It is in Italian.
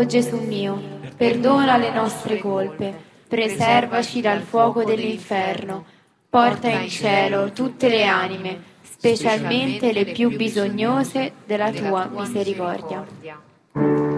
O Gesù mio, perdona le nostre colpe, preservaci dal fuoco dell'inferno, porta in cielo tutte le anime, specialmente le più bisognose della tua misericordia.